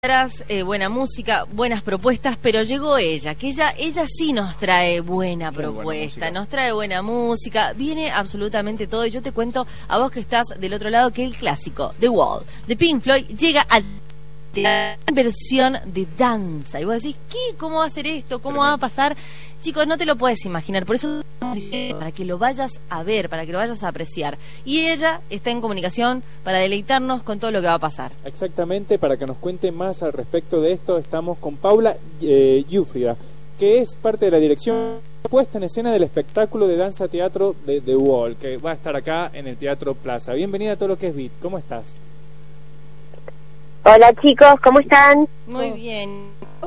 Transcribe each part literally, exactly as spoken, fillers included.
Eh, buena música, buenas propuestas, pero llegó ella, que ella ella sí nos trae buena propuesta, buena nos trae buena música, viene absolutamente todo, y yo te cuento a vos que estás del otro lado que el clásico, The Wall, de Pink Floyd, llega al la versión de danza, y vos decís, ¿qué? ¿Cómo va a ser esto? ¿Cómo va a pasar? Chicos, no te lo puedes imaginar, por eso para que lo vayas a ver, para que lo vayas a apreciar. Y ella está en comunicación para deleitarnos con todo lo que va a pasar. Exactamente, para que nos cuente más al respecto de esto, estamos con Paula eh, Giuffrida, que es parte de la dirección puesta en escena del espectáculo de danza teatro de The Wall, que va a estar acá en el Teatro Plaza. Bienvenida a todo lo que es Beat, ¿cómo estás? Hola chicos, ¿cómo están? Muy bien.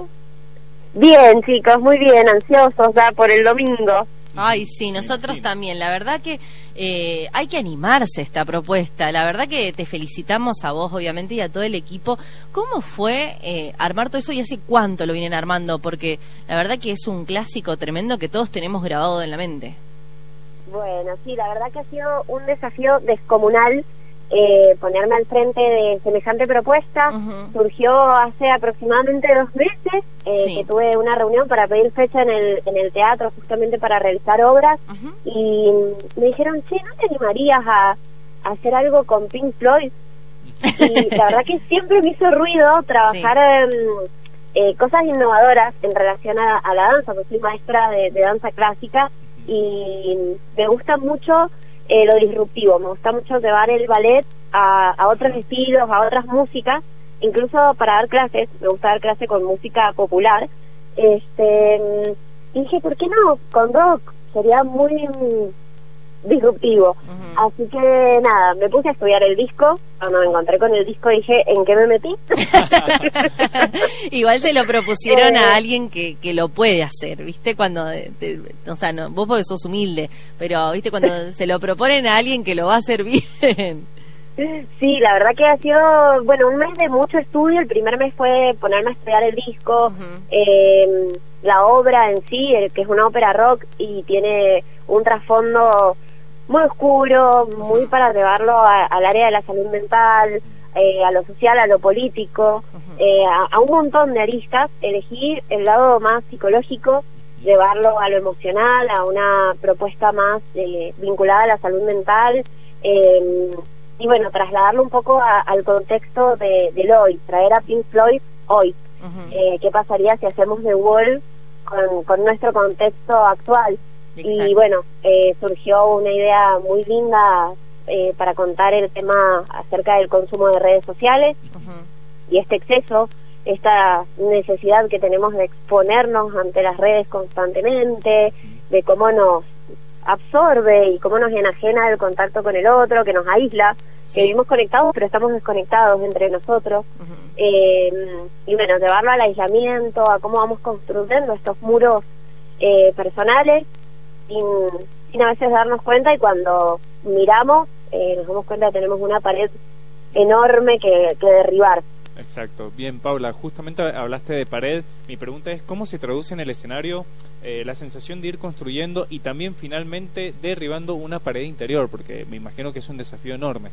Bien chicos, muy bien, ansiosos ya por el domingo. Ay, sí, nosotros también. La verdad que eh, hay que animarse a esta propuesta. La verdad que te felicitamos a vos, obviamente, y a todo el equipo. ¿Cómo fue eh, armar todo eso y hace cuánto lo vienen armando? Porque la verdad que es un clásico tremendo que todos tenemos grabado en la mente. Bueno, sí, la verdad que ha sido un desafío descomunal. Eh, ponerme al frente de semejante propuesta. Uh-huh. Surgió hace aproximadamente dos meses eh, sí. que tuve una reunión para pedir fecha en el en el teatro justamente para realizar obras. Uh-huh. Y me dijeron, che, ¿no te animarías a, a hacer algo con Pink Floyd? Y la verdad que siempre me hizo ruido trabajar sí. en eh, cosas innovadoras en relación a, a la danza, porque soy maestra de, de danza clásica y me gusta mucho Eh, lo disruptivo, me gusta mucho llevar el ballet a, a otros estilos, a otras músicas, incluso para dar clases, me gusta dar clase con música popular. Este, y dije, ¿por qué no? Con rock, sería muy mm, disruptivo. Uh-huh. Así que nada, me puse a estudiar el disco. Cuando me encontré con el disco dije, ¿en qué me metí? Igual se lo propusieron eh, a alguien que, que lo puede hacer, ¿viste? Cuando, te, o sea, no, vos porque sos humilde, pero, ¿viste? Cuando se lo proponen a alguien que lo va a hacer bien. Sí, la verdad que ha sido, bueno, un mes de mucho estudio. El primer mes fue ponerme a estudiar el disco, uh-huh. eh, la obra en sí, el, que es una ópera rock y tiene un trasfondo muy oscuro, muy para llevarlo a, al área de la salud mental, eh, a lo social, a lo político, uh-huh. eh, a, a un montón de aristas. Elegí el lado más psicológico, llevarlo a lo emocional, a una propuesta más eh, vinculada a la salud mental, eh, y bueno, trasladarlo un poco a, al contexto de, del hoy, traer a Pink Floyd hoy. Uh-huh. eh, ¿Qué pasaría si hacemos The Wall con, con nuestro contexto actual? Exacto. Y bueno, eh, surgió una idea muy linda eh, para contar el tema acerca del consumo de redes sociales. Uh-huh. Y este exceso, esta necesidad que tenemos de exponernos ante las redes constantemente, de cómo nos absorbe y cómo nos enajena el contacto con el otro, que nos aísla, sí. que vivimos conectados pero estamos desconectados entre nosotros. Uh-huh. eh, y bueno, llevarlo al aislamiento, a cómo vamos construyendo estos muros eh, personales sin, sin a veces darnos cuenta, y cuando miramos eh, nos damos cuenta que tenemos una pared enorme que, que derribar. Exacto. Bien, Paula, justamente hablaste de pared. Mi pregunta es, ¿cómo se traduce en el escenario eh, la sensación de ir construyendo y también finalmente derribando una pared interior? Porque me imagino que es un desafío enorme.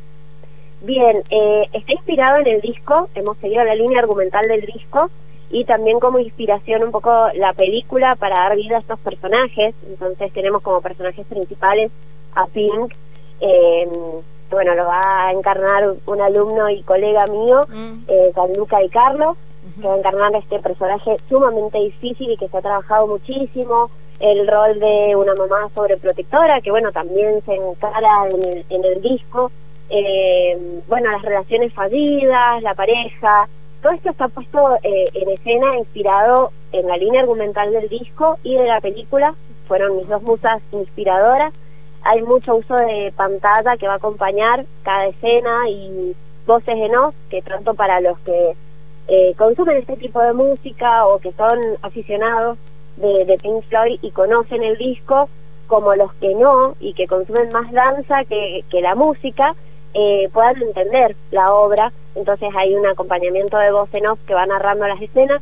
Bien, eh, está inspirado en el disco, hemos seguido la línea argumental del disco y también como inspiración un poco la película para dar vida a estos personajes. Entonces tenemos como personajes principales a Pink, eh, bueno, lo va a encarnar un alumno y colega mío, mm. eh, Gianluca Di Carlo, uh-huh. que va a encarnar este personaje sumamente difícil y que se ha trabajado muchísimo. El rol de una mamá sobreprotectora, que bueno, también se encara en el, en el disco. Eh, bueno, las relaciones fallidas, la pareja, todo esto está puesto eh, en escena, inspirado en la línea argumental del disco y de la película. Fueron mis dos musas inspiradoras. Hay mucho uso de pantalla que va a acompañar cada escena y voces en off, que tanto para los que eh, consumen este tipo de música o que son aficionados de, de Pink Floyd y conocen el disco, como los que no y que consumen más danza que, que la música, eh, puedan entender la obra. Entonces hay un acompañamiento de voz en off que va narrando las escenas.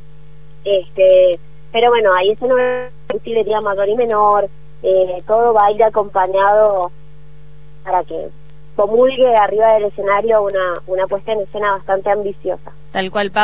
Este, pero bueno, hay escenas de utilería mayor y menor. Eh, todo va a ir acompañado para que promulgue arriba del escenario una, una puesta en escena bastante ambiciosa. Tal cual,